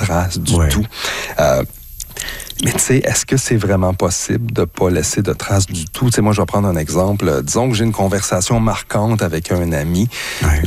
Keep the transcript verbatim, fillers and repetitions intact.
trace du ouais. tout. Euh, Mais tu sais, est-ce que c'est vraiment possible de ne pas laisser de traces du tout? Tu sais, moi, je vais prendre un exemple. Disons que j'ai une conversation marquante avec un ami. Ouais.